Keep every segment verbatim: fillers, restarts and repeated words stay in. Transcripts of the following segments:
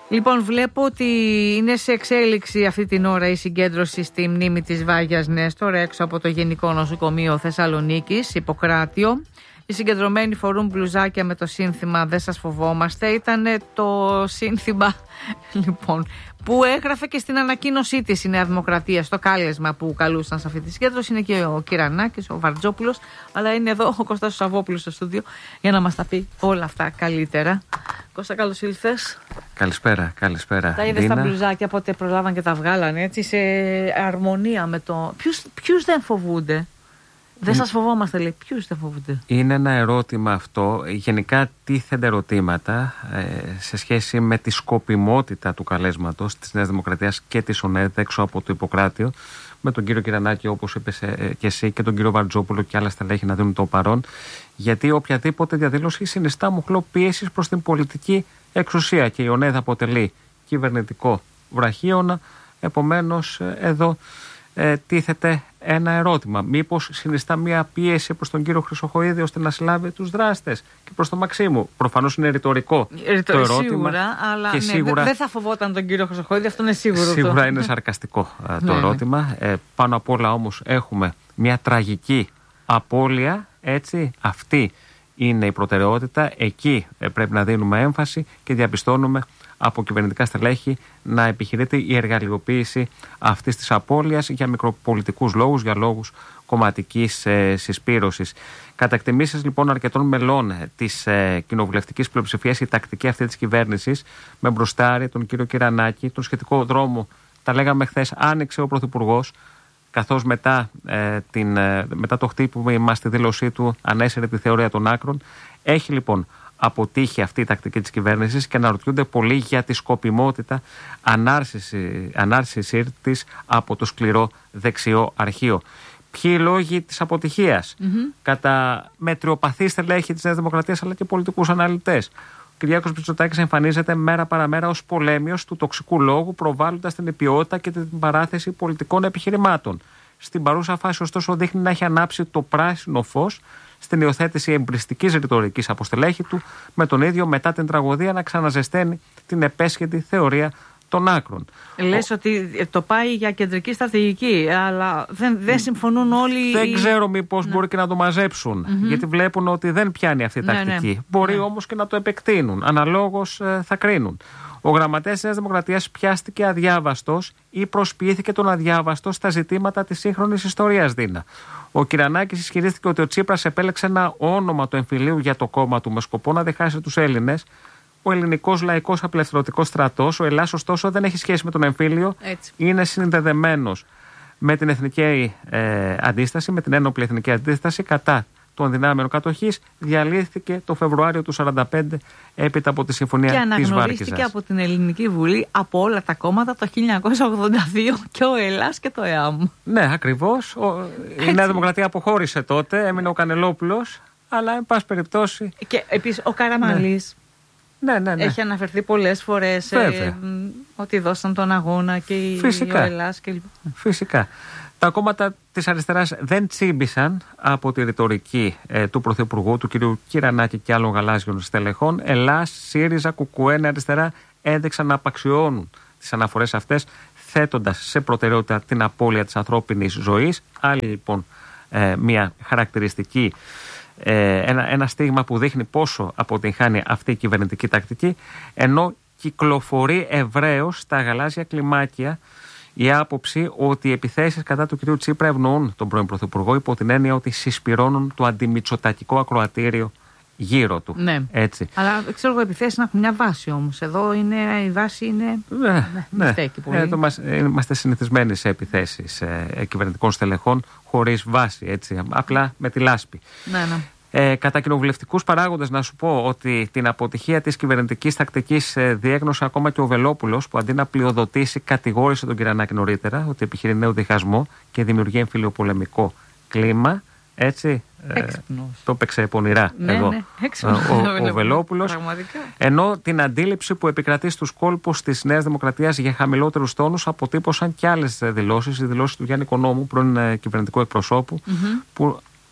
Λοιπόν, βλέπω ότι είναι σε εξέλιξη αυτή την ώρα η συγκέντρωση στη μνήμη της Βάγιας Νέστορ έξω από το Γενικό Νοσοκομείο Θεσσαλονίκης, Ιπποκράτιο. Οι συγκεντρωμένοι φορούν μπλουζάκια με το σύνθημα «Δεν σας φοβόμαστε». Ήταν το σύνθημα λοιπόν, που έγραφε και στην ανακοίνωσή της η Νέα Δημοκρατία στο κάλεσμα που καλούσαν σε αυτή τη συγκέντρωση. Είναι και ο Κυρανάκης, ο Βαρτζόπουλος, αλλά είναι εδώ ο Κώστας Σαββόπουλος στο στούντιο για να μας τα πει όλα αυτά καλύτερα. Κώστα, καλώς ήλθες. Καλησπέρα, καλησπέρα. Τα είδες τα μπλουζάκια, πότε προλάβαν και τα βγάλανε έτσι σε αρμονία με το. Ποιους, ποιους δεν φοβούνται? Δεν σας φοβόμαστε, λέει. Ποιους δεν φοβούνται? Είναι ένα ερώτημα αυτό. Γενικά τίθενται ερωτήματα ε, σε σχέση με τη σκοπιμότητα του καλέσματος της Νέας Δημοκρατίας και της ΟΝΕΔ έξω από το Ιπποκράτιο, με τον κύριο Κυρανάκη, όπως είπες ε, και εσύ, και τον κύριο Βαρτζόπουλο και άλλα στελέχη να δίνουν το παρόν, γιατί οποιαδήποτε διαδήλωση συνιστά μοχλό πίεσης προς την πολιτική εξουσία και η ΟΝΕΔ αποτελεί κυβερνητικό βραχίωνα. Επομένως, εδώ ε, τίθεται ένα ερώτημα. Μήπως συνιστά μια πίεση προς τον κύριο Χρυσοχοΐδη ώστε να συλλάβει τους δράστες και προς τον Μαξίμου? Προφανώς είναι ρητορικό Ρητο, το ερώτημα. Σίγουρα, αλλά και ναι, σίγουρα, δεν θα φοβόταν τον κύριο Χρυσοχοΐδη, αυτό είναι σίγουρο. Σίγουρα το. είναι σαρκαστικό το ναι, ερώτημα. Ναι. Ε, πάνω απ' όλα όμως έχουμε μια τραγική απώλεια, έτσι. Αυτή είναι η προτεραιότητα. Εκεί ε, πρέπει να δίνουμε έμφαση και διαπιστώνουμε από κυβερνητικά στελέχη να επιχειρείται η εργαλειοποίηση αυτής της απώλειας για μικροπολιτικούς λόγους, για λόγους κομματικής ε, συσπήρωσης. Κατά εκτιμήσεις λοιπόν αρκετών μελών της ε, κοινοβουλευτικής πλειοψηφίας, η τακτική αυτή της κυβέρνησης με μπροστάρι τον κύριο Κυρανάκη, τον σχετικό δρόμο, τα λέγαμε χθες, άνοιξε ο Πρωθυπουργός, καθώς μετά, ε, την, ε, μετά το χτύπημα στη δήλωσή του ανέσυρε τη θεωρία των άκρων. Έχει λοιπόν αποτύχει αυτή η τακτική της κυβέρνησης και αναρωτιούνται πολύ για τη σκοπιμότητα ανάρσησή της από το σκληρό δεξιό αρχείο. Ποιοι οι λόγοι της αποτυχίας? Mm-hmm. Κατά μετριοπαθή στελέχη της Νέας Δημοκρατίας αλλά και πολιτικούς αναλυτές. Ο Κυριάκος Μητσοτάκης εμφανίζεται μέρα παραμέρα ως πολέμιος του τοξικού λόγου, προβάλλοντας την υπιότητα και την παράθεση πολιτικών επιχειρημάτων. Στην παρούσα φάση, ωστόσο, δείχνει να έχει ανάψει το πράσινο φως στην υιοθέτηση εμπριστικής ρητορικής από στελέχη του, με τον ίδιο μετά την τραγωδία να ξαναζεσταίνει την επέσχετη θεωρία των άκρων. Λες Ο... ότι το πάει για κεντρική στρατηγική, αλλά δεν, δεν συμφωνούν όλοι. Δεν οι... ξέρω μήπως ναι. μπορεί και να το μαζέψουν, mm-hmm. γιατί βλέπουν ότι δεν πιάνει αυτή η ναι, τακτική. Ναι. Μπορεί ναι. όμως και να το επεκτείνουν. Αναλόγως ε, θα κρίνουν. Ο γραμματέας της Νέας Δημοκρατίας πιάστηκε αδιάβαστος ή προσποιήθηκε τον αδιάβαστο στα ζητήματα της σύγχρονης ιστορίας, Δίνα. Ο Κυρανάκης ισχυρίστηκε ότι ο Τσίπρας επέλεξε ένα όνομα του εμφυλίου για το κόμμα του με σκοπό να διχάσει τους Έλληνες. Ο ελληνικός λαϊκός απελευθερωτικός στρατός, ο Ελλάς, ωστόσο, δεν έχει σχέση με τον εμφύλιο. Έτσι. Είναι συνδεδεμένος με την εθνική ε, αντίσταση, με την ένοπλη εθνική αντίσταση κατά των δυνάμεων κατοχής. Διαλύθηκε το Φεβρουάριο του χίλια εννιακόσια σαράντα πέντε έπειτα από τη Συμφωνία της Βάρκηζας. Και αναγνωρίστηκε από την Ελληνική Βουλή από όλα τα κόμματα το χίλια εννιακόσια ογδόντα δύο, και ο Ελλάς και το ΕΑΜ. Ναι, ακριβώς. Η Νέα Δημοκρατία αποχώρησε τότε, έμεινε ο Κανελόπουλος, αλλά εν πάση περιπτώσει. Και επίσης ο Καραμανλής. Ναι. Ναι, ναι, ναι. Έχει αναφερθεί πολλές φορές ε, ότι δώσαν τον αγώνα και η Ελλάς κλπ. Φυσικά. Τα κόμματα της αριστεράς δεν τσίμπησαν από τη ρητορική ε, του Πρωθυπουργού, του κ. Κυρανάκη και άλλων γαλάζιων στελεχών. Ελλάς, ΣΥΡΙΖΑ, ΚΚΕ, αριστερά έδειξαν να απαξιώνουν τις αναφορές αυτές, θέτοντας σε προτεραιότητα την απώλεια της ανθρώπινης ζωής. Άλλη λοιπόν ε, μια χαρακτηριστική, ε, ένα, ένα στίγμα που δείχνει πόσο αποτυγχάνει αυτή η κυβερνητική τακτική, ενώ κυκλοφορεί ευρέως στα γαλάζια κλιμάκια η άποψη ότι οι επιθέσεις κατά του κ. Τσίπρα ευνοούν τον πρώην Πρωθυπουργό, υπό την έννοια ότι συσπυρώνουν το αντιμητσοτακικό ακροατήριο γύρω του. Ναι. Έτσι. Αλλά ξέρω εγώ, επιθέσεις να έχουν μια βάση όμως. Εδώ είναι, η βάση είναι. Ναι, ναι. ναι. Στέκει πολύ. Εδώ μας, είμαστε συνηθισμένοι σε επιθέσεις ε, κυβερνητικών στελεχών χωρίς βάση. Έτσι, απλά με τη λάσπη. Ναι, ναι. Ε, κατά κοινοβουλευτικούς παράγοντες, να σου πω ότι την αποτυχία της κυβερνητικής τακτικής ε, διέγνωσε ακόμα και ο Βελόπουλος, που αντί να πλειοδοτήσει, κατηγόρησε τον Κυρανάκη νωρίτερα ότι επιχειρεί νέο διχασμό και δημιουργεί εμφυλιοπολεμικό κλίμα. Έτσι. Ε, το παίξε πονηρά ναι, εδώ ναι, ο, ο Βελόπουλος. Ενώ την αντίληψη που επικρατεί στους κόλπους της Νέας Δημοκρατίας για χαμηλότερους τόνους αποτύπωσαν και άλλες δηλώσεις. Οι δηλώσεις του Γιάννη Οικονόμου, πρώην κυβερνητικού εκπροσώπου, mm-hmm. που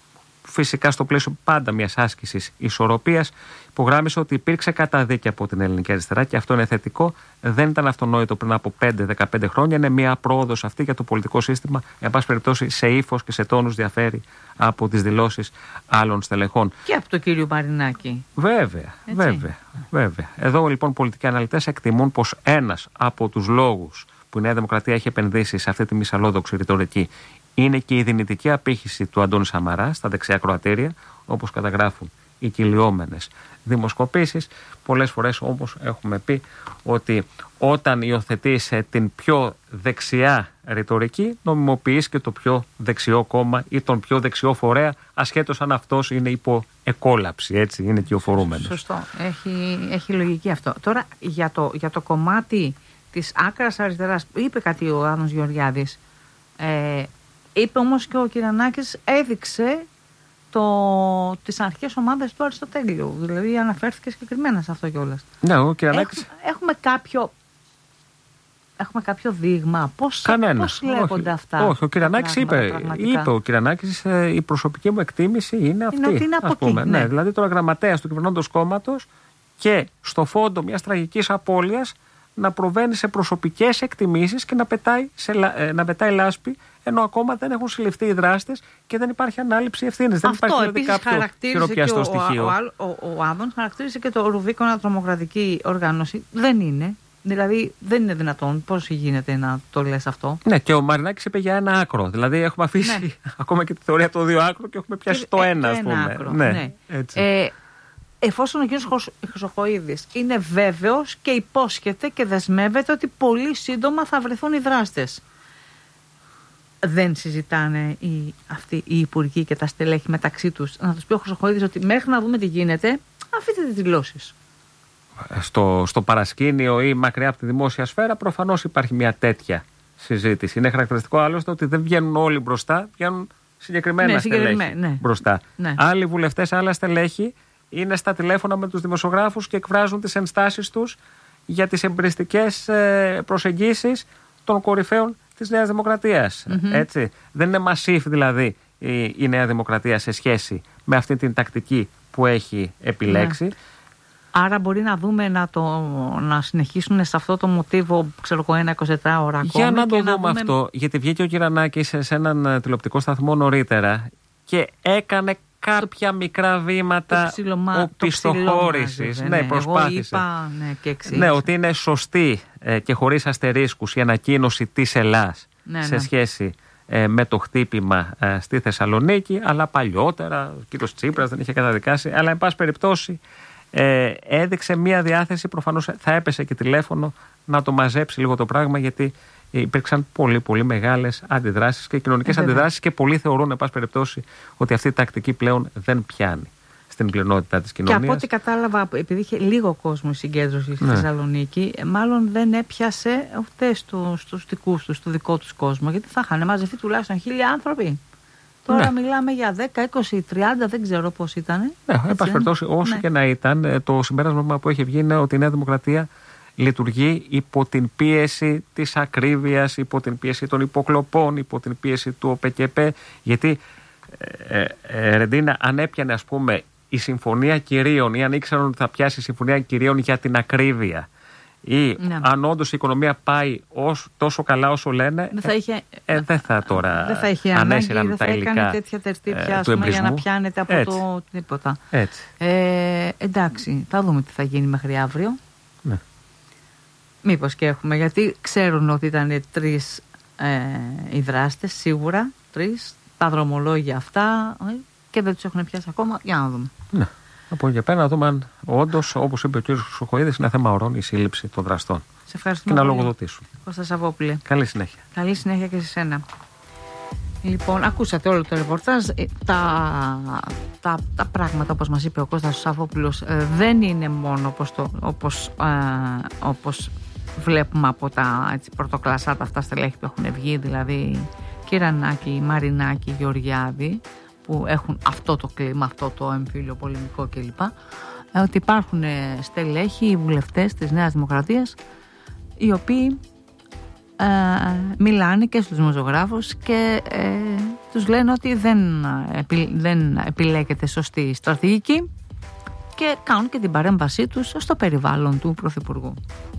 φυσικά στο πλαίσιο πάντα μιας άσκησης ισορροπίας, υπογράμμισε ότι υπήρξε καταδίκη από την ελληνική αριστερά και αυτό είναι θετικό. Δεν ήταν αυτονόητο πριν από πέντε με δεκαπέντε χρόνια. Είναι μια πρόοδος αυτή για το πολιτικό σύστημα. Εν πάση περιπτώσει, σε ύφος και σε τόνους διαφέρει από τις δηλώσεις άλλων στελεχών. Και από τον κύριο Μαρινάκη. Βέβαια, βέβαια, βέβαια. Εδώ λοιπόν πολιτικοί αναλυτές εκτιμούν πως ένας από τους λόγους που η Νέα Δημοκρατία έχει επενδύσει σε αυτή τη μυσαλλόδοξη ρητορική είναι και η δυνητική απήχηση του Αντώνη Σαμαρά στα δεξιά κροατήρια, όπως καταγράφουν οι κυλιόμενες δημοσκοπήσεις. Πολλές φορές όμως έχουμε πει ότι όταν υιοθετείς την πιο δεξιά ρητορική, νομιμοποιείς και το πιο δεξιό κόμμα ή τον πιο δεξιό φορέα, ασχέτως αν αυτός είναι υπό εκόλαψη, έτσι, είναι κυοφορούμενος. Σωστό, έχει, έχει λογική αυτό. Τώρα για το, για το κομμάτι της άκρας αριστεράς, είπε κάτι ο Άδωνος Γεωργιάδης, ε, είπε όμως και ο Κυρανάκης έδειξε το, τις αρχές ομάδες του Αριστοτέλειου. Δηλαδή αναφέρθηκε συγκεκριμένα σε αυτό κιόλας. Ναι, ο Κυρανάκης... Έχουμε, έχουμε κάποιο... Έχουμε κάποιο δείγμα. Πώς, πώς λέγονται αυτά. Όχι, ο Κυρανάκης είπε, είπε ο Κυρανάκης, η προσωπική μου εκτίμηση είναι αυτή. Είναι ότι είναι από πούμε. εκεί, ναι. Ναι, δηλαδή τώρα γραμματέας του κυβερνώντος κόμματος και στο φόντο μιας τραγικής απώλειας να προβαίνει σε προσωπικές εκτιμήσεις και να πετάει, σε, να πετάει λάσπη, ενώ ακόμα δεν έχουν συλληφθεί οι δράστες και δεν υπάρχει ανάληψη ευθύνης. Δεν υπάρχει δηλαδή κάποιο χειροπιαστό στοιχείο. Ο, ο, ο, ο Άδων χαρακτήρισε και το Ρουβίκονα τρομοκρατική οργάνωση. Δεν είναι. Δηλαδή δεν είναι δυνατόν. Πώς γίνεται να το λες αυτό. Ναι, και ο Μαρινάκης είπε για ένα άκρο. Δηλαδή έχουμε αφήσει ναι. ακόμα και τη θεωρία των δύο άκρων και έχουμε πιάσει και, το ένα, ας πούμε. Άκρο, ναι, ναι. Έτσι. Ε, εφόσον ο κ. Χρυσοχοΐδης είναι βέβαιος και υπόσχεται και δεσμεύεται ότι πολύ σύντομα θα βρεθούν οι δράστες. Δεν συζητάνε οι, αυτοί οι υπουργοί και τα στελέχη μεταξύ τους. Να τους πει ο Χρυσοχοΐδης ότι μέχρι να δούμε τι γίνεται, αφήστε τις δηλώσεις. Στο, στο παρασκήνιο ή μακριά από τη δημόσια σφαίρα προφανώς υπάρχει μια τέτοια συζήτηση. Είναι χαρακτηριστικό άλλωστε ότι δεν βγαίνουν όλοι μπροστά, βγαίνουν συγκεκριμένα ναι, στελέχη ναι. μπροστά. Ναι. Άλλοι βουλευτές, άλλα στελέχη είναι στα τηλέφωνα με τους δημοσιογράφους και εκφράζουν τις ενστάσεις τους για τις εμπειριστικές προσεγγίσεις των κορυφαίων της Νέας Δημοκρατίας. Mm-hmm. Έτσι. Δεν είναι massive δηλαδή η, η Νέα Δημοκρατία σε σχέση με αυτή την τακτική που έχει επιλέξει. Mm. Άρα μπορεί να δούμε να, το, να συνεχίσουν σε αυτό το μοτίβο, ξέρω εγώ, ένα εικοσιτετράωρο ακόμα. Για να το και δούμε να δούμε αυτό, γιατί βγήκε ο Κυρανάκης σε, σε έναν τηλεοπτικό σταθμό νωρίτερα και έκανε κάποια μικρά βήματα οπισθοχώρησης. Ναι, ναι, προσπάθησε. Εγώ είπα, ναι, και ναι, ότι είναι σωστή ε, και χωρίς αστερίσκους η ανακοίνωση της Ελλάς ναι, σε ναι. σχέση ε, με το χτύπημα ε, στη Θεσσαλονίκη, αλλά παλιότερα ο κύριος Τσίπρας δεν είχε καταδικάσει, αλλά εν πάση περιπτώσει ε, έδειξε μία διάθεση, προφανώς θα έπεσε και τηλέφωνο να το μαζέψει λίγο το πράγμα, γιατί υπήρξαν πολύ πολύ μεγάλες αντιδράσεις και κοινωνικές ε, αντιδράσεις και πολλοί θεωρούν, εν πάση περιπτώσει, ότι αυτή η τακτική πλέον δεν πιάνει στην πλειονότητα της κοινωνίας. Και από ό,τι κατάλαβα, επειδή είχε λίγο κόσμο η συγκέντρωση στη ναι. Θεσσαλονίκη, μάλλον δεν έπιασε ούτε στους, στους δικούς τους, στο δικό τους κόσμο, γιατί θα είχαν μαζευτεί τουλάχιστον χίλια άνθρωποι. Τώρα ναι. μιλάμε για δέκα, είκοσι, τριάντα, δεν ξέρω πώς ήταν. Ναι, εν πάση περιπτώσει, όσο ναι. και να ήταν, το συμπέρασμα που έχει βγει είναι ότι η Νέα Δημοκρατία λειτουργεί υπό την πίεση της ακρίβειας, υπό την πίεση των υποκλοπών, υπό την πίεση του ΟΠΕΚΕΠΕ. Γιατί, ε, ε, Ρεντίνα, αν έπιανε, ας πούμε, η Συμφωνία Κυρίων ή αν ήξεραν ότι θα πιάσει η Συμφωνία Κυρίων για την ακρίβεια ή ναι. αν όντως η οικονομία πάει ως, τόσο καλά όσο λένε, δεν θα, είχε, ε, δεν θα τώρα δεν θα είχε ανέσυραν ανάγκη, τα δεν θα υλικά έκανε τέτοια τερτύπια ε, για να πιάνετε από Έτσι. το τίποτα. Έτσι. Ε, εντάξει, θα δούμε τι θα γίνει μέχρι αύριο. Ναι. Μήπως και έχουμε, γιατί ξέρουν ότι ήταν τρεις ε, οι δράστες, σίγουρα τρεις, τα δρομολόγια αυτά και δεν τους έχουν πιάσει ακόμα. Για να δούμε. Ναι. Από εκεί πέρα να δούμε αν όντως, όπως είπε ο κ. Χρυσοχοΐδης, είναι θέμα ορών η σύλληψη των δραστών. Σε ευχαριστούμε. Και να λογοδοτήσουν. Κώστα Σαββόπουλε. Καλή συνέχεια. Καλή συνέχεια και σε σένα. Λοιπόν, ακούσατε όλο το ρεπορτάζ. Τα, τα, τα πράγματα, όπως μας είπε ο Κώστας Σαββόπουλος, δεν είναι μόνο όπως, το, όπως, ε, όπως βλέπουμε από τα έτσι, πρωτοκλασσάτα αυτά στελέχη που έχουν βγει, δηλαδή Κυρανάκη, Μαρινάκη, Γεωργιάδη, που έχουν αυτό το κλίμα, αυτό το εμφύλιο πολεμικό κλπ. Ότι υπάρχουν στελέχοι, βουλευτές της Νέας Δημοκρατίας, οι οποίοι ε, μιλάνε και στους δημοσιογράφους και ε, τους λένε ότι δεν, επι, δεν επιλέγεται σωστή στρατηγική και κάνουν και την παρέμβασή τους στο περιβάλλον του Πρωθυπουργού.